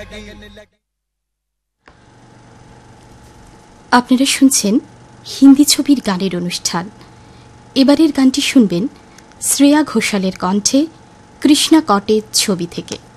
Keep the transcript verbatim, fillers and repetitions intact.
আপনারা শুনছেন হিন্দি ছবির গানের অনুষ্ঠান। এবারের গানটি শুনবেন শ্রেয়া ঘোষালের কণ্ঠে কৃষ্ণা কটেজ ছবি থেকে।